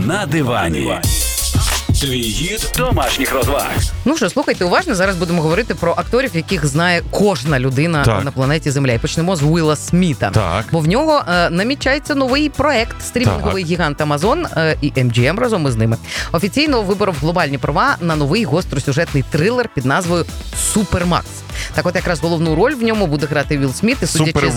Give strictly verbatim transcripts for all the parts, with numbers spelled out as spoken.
На дивані. Твій гід домашніх розваг. Ну що, слухайте уважно, зараз будемо говорити про акторів, яких знає кожна людина так. на планеті Земля. І почнемо з Уілла Сміта. Так. Бо в нього е, намічається новий проект, стрімінговий гігант Amazon е, і ем джі ем разом із ними. Офіційно виборов глобальні права на новий гостросюжетний трилер під назвою «Супермакс». Так от якраз головну роль в ньому буде грати Вілл Сміт. І судячи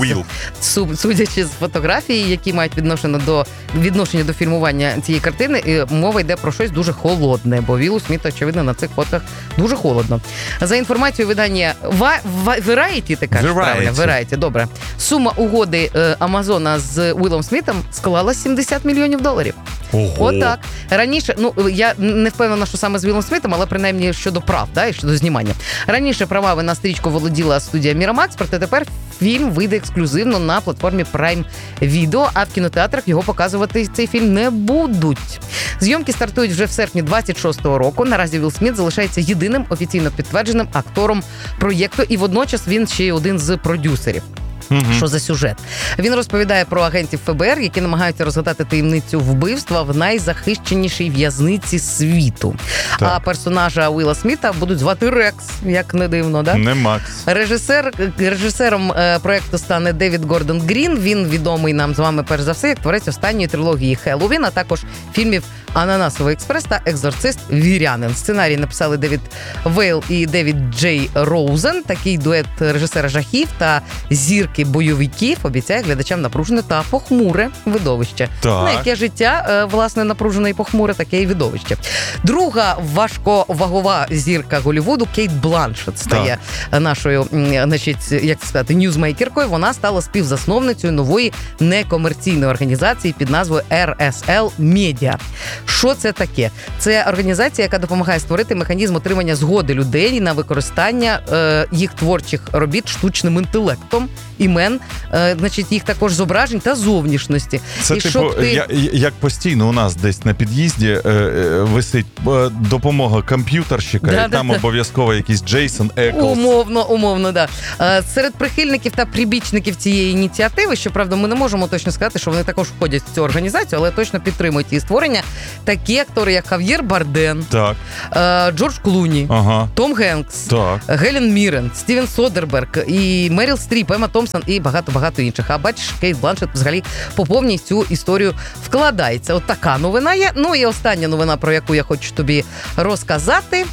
з, судячи з фотографії, які мають відношення до, відношення до фільмування цієї картини, мова йде про щось дуже холодне, бо Віллу Сміту, очевидно, на цих фотках дуже холодно. За інформацією видання Variety, ти кажеш, правильно? Variety, добре. Сума угоди Амазона з Уіллом Смітом склала сімдесят мільйонів доларів. Ого. Отак. Раніше, ну, я не впевнена, що саме з Віллом Смітом, але принаймні щодо прав, да, і щодо знімання. Раніше правами на стрічку володіла студія Miramax, проте тепер фільм вийде ексклюзивно на платформі Prime Video, а в кінотеатрах його показувати цей фільм не будуть. Зйомки стартують вже в серпні двадцять шостого року. Наразі Вілл Сміт залишається єдиним офіційно підтвердженим актором проєкту, і водночас він ще й один з продюсерів. Mm-hmm. Що за сюжет? Він розповідає про агентів еф бе ер, які намагаються розгадати таємницю вбивства в найзахищенішій в'язниці світу. Так. А персонажа Уілла Сміта будуть звати Рекс, як не дивно, да? Не Макс. Режисер, режисером е, проєкту стане Девід Гордон Грін. Він відомий нам з вами перш за все як творець останньої трилогії «Хеллоуін», а також фільмів «Ананасовий експрес» та «Екзорцист. Вірянин». Сценарій написали Девід Вейл і Девід Джей Роузен. Такий дует режисера жахів та зірки бойовиків обіцяє глядачам напружене та похмуре видовище. Так. На яке життя, власне, напружене і похмуре, таке і видовище. Друга важковагова зірка Голлівуду Кейт Бланшетт стає так. нашою, значить, як це сказати, ньюзмейкеркою. Вона стала співзасновницею нової некомерційної організації під назвою ар ес ел Media. Що це таке? Це організація, яка допомагає створити механізм отримання згоди людей на використання е, їх творчих робіт штучним інтелектом, імен, е, значить, їх також зображень та зовнішності. Це, і типу, ти... я, як постійно у нас десь на під'їзді е, е, висить е, допомога комп'ютерщика, да, і да, там да. обов'язково якийсь Джейсон Еклс. Умовно, умовно, да. Е, серед прихильників та прибічників цієї ініціативи, щоправда, ми не можемо точно сказати, що вони також входять в цю організацію, але точно підтримують її створення. Такі актори, як Хав'єр Бардем, так. Е, Джордж Клуні, ага. Том Генкс, так. Гелен Міррен, Стівен Содерберг і Меріл Стріп, Емма Томпсон і багато-багато інших. А бачиш, Кейт Бланшетт взагалі по повній цю історію вкладається. От така новина є. Ну і остання новина, про яку я хочу тобі розказати.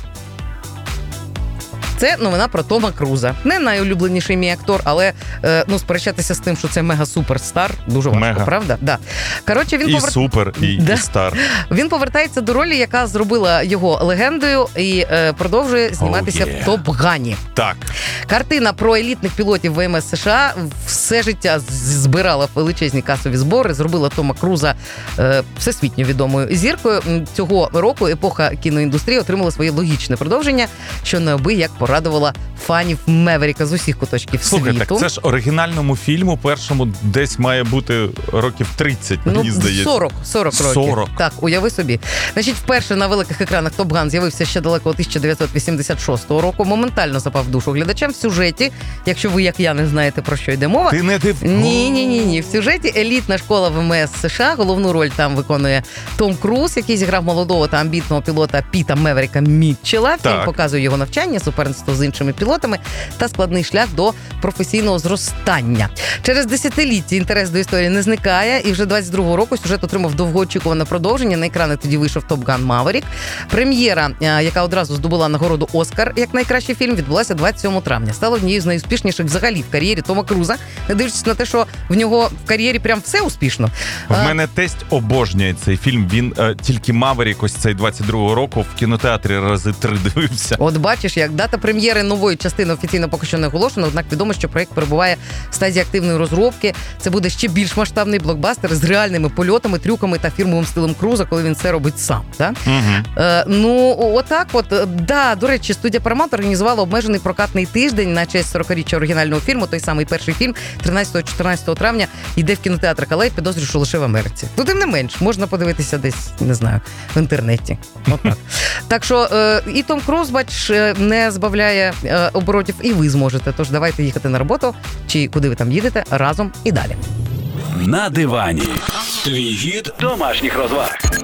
Це новина про Тома Круза. Не найулюбленіший мій актор, але е, ну, сперечатися з тим, що це мега-суперстар, дуже важко, мега. Правда? Да. Коротше, він і повер... супер, і, да. і стар. Він повертається до ролі, яка зробила його легендою і е, продовжує зніматися oh, yeah. в Топ-Гані. Так. Картина про елітних пілотів ве ем ес США все життя збирала величезні касові збори, зробила Тома Круза е, всесвітньо відомою зіркою. Цього року епоха кіноіндустрії отримала своє логічне продовження, що неабияк порадувала фанів Меверіка з усіх куточків Слухай, світу. Так це ж оригінальному фільму першому десь має бути років тридцять, ну, мені здається. сорок, сорок років. сорок. Так, уяви собі. Значить, вперше на великих екранах Топ Ган з'явився ще далеко тисяча дев'ятсот вісімдесят шостого року. Моментально запав в душу глядачам в сюжеті, якщо ви, як я, не знаєте, про що йде мова. Ти не див... Ні-ні-ні. В сюжеті елітна школа ве ем ес США. Головну роль там виконує Том Круз, який зіграв молодого та амбітного пілота Піта Меверіка Мітчелла. Фільм показує його навчання, суперництво з іншими пілотами та складний шлях до професійного зростання. Через десятиліття інтерес до історії не зникає, і вже двадцять другого року сюжет отримав довгоочікуване продовження. На екрани тоді вийшов Топ Ган Маверік. Прем'єра, яка одразу здобула нагороду Оскар як найкращий фільм, відбулася двадцять сьомого травня. Стала однією з найуспішніших взагалі в кар'єрі Тома Круза, не дивлячись на те, що в нього в кар'єрі прям все успішно. В а... мене тесть обожнює цей фільм. Він е, тільки Маверік ось цей двадцять другого року в кінотеатрі рази три дивився. От бачиш, як дата прем'єри нової частини офіційно поки що не оголошено, однак відомо, що проєкт перебуває в стадії активної розробки. Це буде ще більш масштабний блокбастер з реальними польотами, трюками та фірмовим стилем Круза, коли він це робить сам. Так? Угу. Е, ну, отак от. Да, до речі, студія Paramount організувала обмежений прокатний тиждень на честь сорокаріччя оригінального фільму. Той самий перший фільм тринадцятого-чотирнадцятого травня йде в кінотеатрах, але я підозрюю, що лише в Америці. Ну, тим не менш, можна подивитися десь, не знаю, в інтернеті. Отак. Так що е, і Том Круз, бач, не збавляє е, оборотів, і ви зможете. Тож давайте їхати на роботу, чи куди ви там їдете, разом і далі. На дивані. Твій гід домашніх розваг.